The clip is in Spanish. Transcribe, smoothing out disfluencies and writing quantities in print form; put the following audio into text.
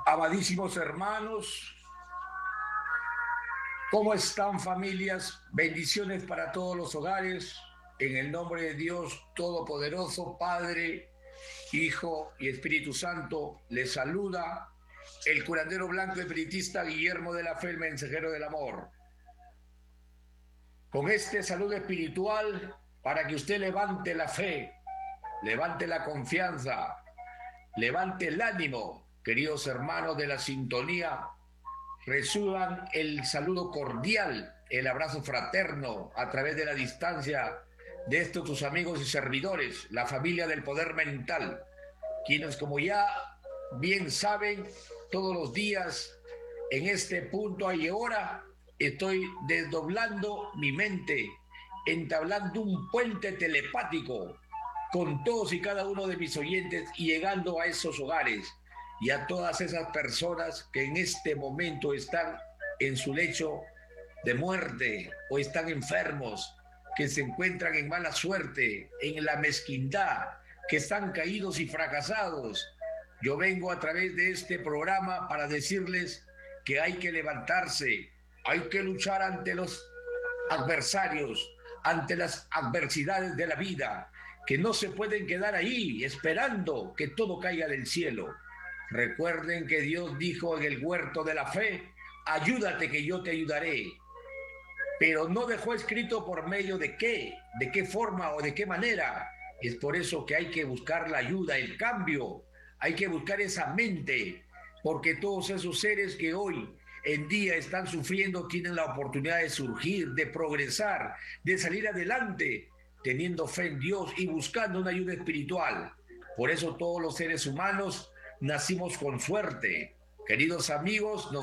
Amadísimos hermanos, ¿cómo están familias? Bendiciones para todos los hogares. En el nombre de Dios Todopoderoso, Padre, Hijo y Espíritu Santo, les saluda el curandero blanco espiritista Guillermo de la Fe, el mensajero del amor. Con este saludo espiritual para que usted levante la fe, levante la confianza, levante el ánimo, queridos hermanos de la sintonía. Reciban el saludo cordial, el abrazo fraterno a través de la distancia de estos tus amigos y servidores, la familia del poder mental, quienes como ya bien saben, todos los días en este punto y hora estoy desdoblando mi mente, entablando un puente telepático con todos y cada uno de mis oyentes y llegando a esos hogares y a todas esas personas que en este momento están en su lecho de muerte o están enfermos, que se encuentran en mala suerte, en la mezquindad, que están caídos y fracasados. Yo vengo a través de este programa para decirles que hay que levantarse, hay que luchar ante los adversarios, ante las adversidades de la vida, que no se pueden quedar ahí esperando que todo caiga del cielo. Recuerden que Dios dijo en el huerto de la fe, ayúdate que yo te ayudaré. Pero no dejó escrito por medio de qué forma o de qué manera. Es por eso que hay que buscar la ayuda, el cambio. Hay que buscar esa mente, porque todos esos seres que hoy en día están sufriendo tienen la oportunidad de surgir, de progresar, de salir adelante, teniendo fe en Dios y buscando una ayuda espiritual. Por eso todos los seres humanos nacimos con suerte. Queridos amigos, nos